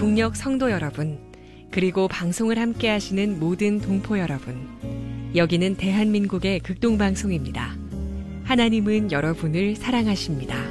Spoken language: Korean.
북녘 성도 여러분, 그리고 방송을 함께 하시는 모든 동포 여러분, 여기는 대한민국의 극동방송입니다. 하나님은 여러분을 사랑하십니다.